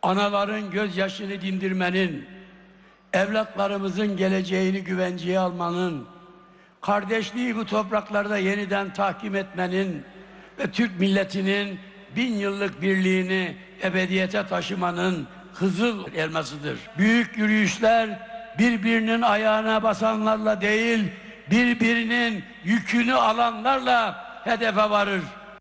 anaların gözyaşını dindirmenin, evlatlarımızın geleceğini güvenceye almanın, kardeşliği bu topraklarda yeniden tahkim etmenin ve Türk milletinin 1000 yıllık birliğini ebediyete taşımanın Kızıl Elmasıdır. Büyük yürüyüşler birbirinin ayağına basanlarla değil, birbirinin yükünü alanlarla hedefe varır.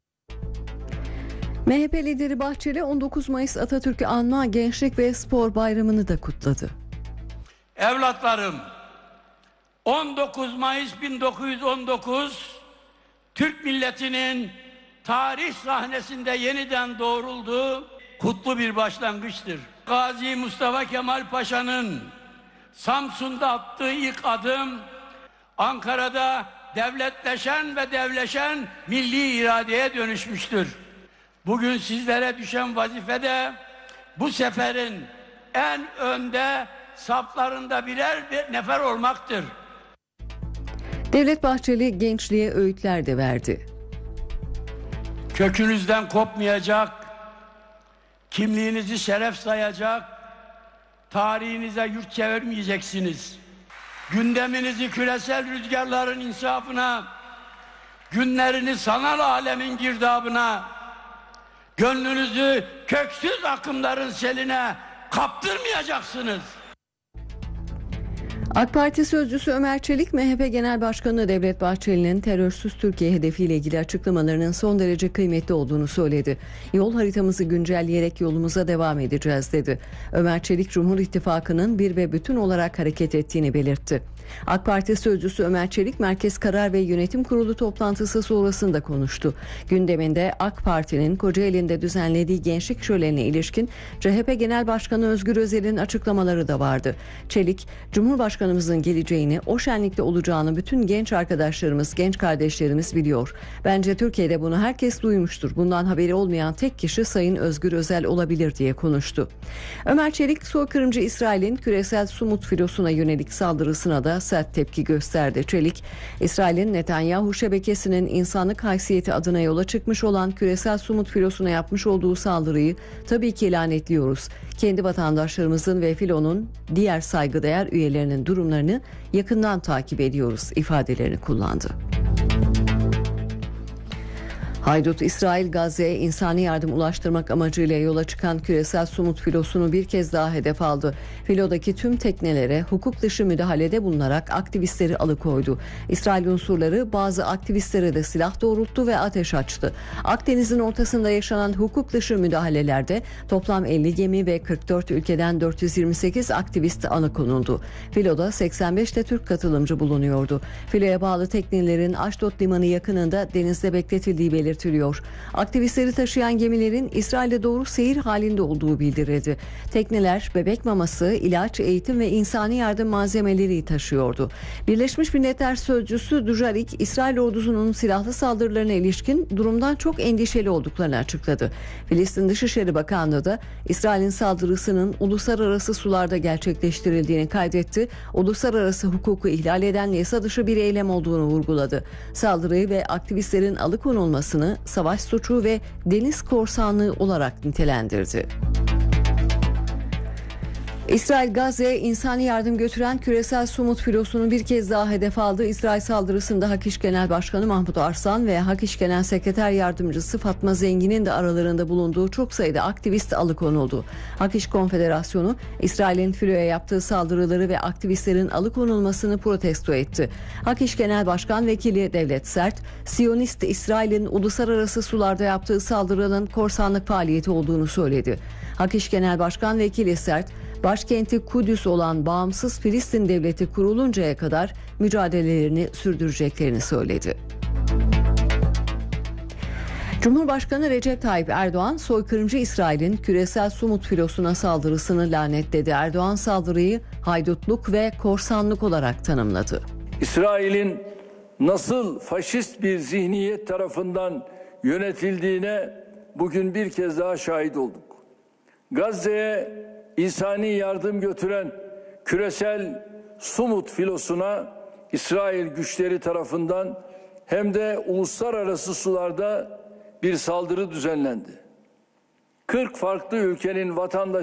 MHP lideri Bahçeli 19 Mayıs Atatürk'ü anma Gençlik ve Spor Bayramı'nı da kutladı. Evlatlarım, 19 Mayıs 1919 Türk milletinin tarih sahnesinde yeniden doğrulduğu kutlu bir başlangıçtır. Gazi Mustafa Kemal Paşa'nın Samsun'da attığı ilk adım, Ankara'da devletleşen ve devleşen milli iradeye dönüşmüştür. Bugün sizlere düşen vazife de bu seferin en önde saflarında birer nefer olmaktır. Devlet Bahçeli gençliğe öğütler de verdi. Kökünüzden kopmayacak, kimliğinizi şeref sayacak, tarihinize yurt çevirmeyeceksiniz. Gündeminizi küresel rüzgarların insafına, günlerini sanal alemin girdabına, gönlünüzü köksüz akımların seline kaptırmayacaksınız. AK Parti sözcüsü Ömer Çelik, MHP Genel Başkanı Devlet Bahçeli'nin terörsüz Türkiye hedefiyle ilgili açıklamalarının son derece kıymetli olduğunu söyledi. Yol haritamızı güncelleyerek yolumuza devam edeceğiz dedi. Ömer Çelik, Cumhur İttifakı'nın bir ve bütün olarak hareket ettiğini belirtti. AK Parti sözcüsü Ömer Çelik, Merkez Karar ve Yönetim Kurulu toplantısı sonrasında konuştu. Gündeminde AK Parti'nin Kocaeli'nde düzenlediği gençlik şölenine ilişkin CHP Genel Başkanı Özgür Özel'in açıklamaları da vardı. Çelik, Cumhurbaşkanımızın geleceğini, o şenlikte olacağını bütün genç arkadaşlarımız, genç kardeşlerimiz biliyor. Bence Türkiye'de bunu herkes duymuştur. Bundan haberi olmayan tek kişi Sayın Özgür Özel olabilir diye konuştu. Ömer Çelik, soykırımcı İsrail'in küresel Sumut filosuna yönelik saldırısına da sert tepki gösterdi. Çelik, İsrail'in Netanyahu şebekesinin insanlık haysiyeti adına yola çıkmış olan küresel Sumut filosuna yapmış olduğu saldırıyı tabii ki lanetliyoruz. Kendi vatandaşlarımızın ve filonun diğer saygıdeğer üyelerinin durumlarını yakından takip ediyoruz ifadelerini kullandı. Haydut İsrail, Gazze'ye insani yardım ulaştırmak amacıyla yola çıkan küresel Sumut filosunu bir kez daha hedef aldı. Filodaki tüm teknelere hukuk dışı müdahalede bulunarak aktivistleri alıkoydu. İsrail unsurları bazı aktivistlere de silah doğrulttu ve ateş açtı. Akdeniz'in ortasında yaşanan hukuk dışı müdahalelerde toplam 50 gemi ve 44 ülkeden 428 aktivist alıkonuldu. Filoda 85 de Türk katılımcı bulunuyordu. Filoya bağlı teknelerin Aşdod limanı yakınında denizde bekletildiği belirtildi. Aktivistleri taşıyan gemilerin İsrail'e doğru seyir halinde olduğu bildirildi. Tekneler bebek maması, ilaç, eğitim ve insani yardım malzemeleri taşıyordu. Birleşmiş Milletler Sözcüsü Dujarric, İsrail ordusunun silahlı saldırılarına ilişkin durumdan çok endişeli olduklarını açıkladı. Filistin Dışişleri Bakanlığı da İsrail'in saldırısının uluslararası sularda gerçekleştirildiğini kaydetti. Uluslararası hukuku ihlal eden yasa dışı bir eylem olduğunu vurguladı. Saldırıyı ve aktivistlerin alıkonulmasını savaş suçu ve deniz korsanlığı olarak nitelendirdi. İsrail, Gazze'ye insani yardım götüren küresel Sumut filosunu bir kez daha hedef aldı. İsrail saldırısında Hak İş Genel Başkanı Mahmut Arslan ve Hak İş Genel Sekreter Yardımcısı Fatma Zengin'in de aralarında bulunduğu çok sayıda aktivist alıkonuldu. Hak İş Konfederasyonu, İsrail'in filoya yaptığı saldırıları ve aktivistlerin alıkonulmasını protesto etti. Hak İş Genel Başkan Vekili Devlet Sert, Siyonist İsrail'in uluslararası sularda yaptığı saldırının korsanlık faaliyeti olduğunu söyledi. Hak İş Genel Başkan Vekili Sert, başkenti Kudüs olan bağımsız Filistin devleti kuruluncaya kadar mücadelelerini sürdüreceklerini söyledi. Cumhurbaşkanı Recep Tayyip Erdoğan, soykırımcı İsrail'in küresel Sumut filosuna saldırısını lanetledi. Erdoğan saldırıyı haydutluk ve korsanlık olarak tanımladı. İsrail'in nasıl faşist bir zihniyet tarafından yönetildiğine bugün bir kez daha şahit olduk. Gazze'ye insani yardım götüren küresel Sumut filosuna İsrail güçleri tarafından hem de uluslararası sularda bir saldırı düzenlendi. 40 farklı ülkenin vatandaşı